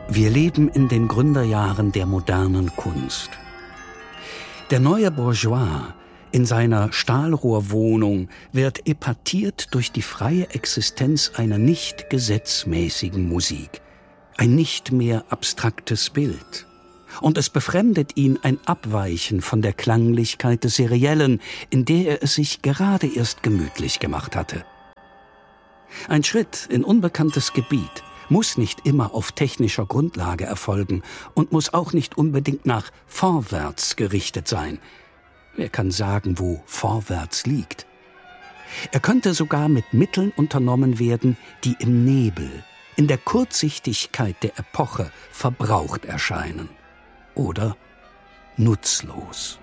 Wir leben in den Gründerjahren der modernen Kunst. Der neue Bourgeois in seiner Stahlrohrwohnung wird epatiert durch die freie Existenz einer nicht gesetzmäßigen Musik, ein nicht mehr abstraktes Bild. Und es befremdet ihn ein Abweichen von der Klanglichkeit des Seriellen, in der er es sich gerade erst gemütlich gemacht hatte. Ein Schritt in unbekanntes Gebiet muss nicht immer auf technischer Grundlage erfolgen und muss auch nicht unbedingt nach vorwärts gerichtet sein. Wer kann sagen, wo vorwärts liegt? Er könnte sogar mit Mitteln unternommen werden, die im Nebel, in der Kurzsichtigkeit der Epoche verbraucht erscheinen. Oder nutzlos.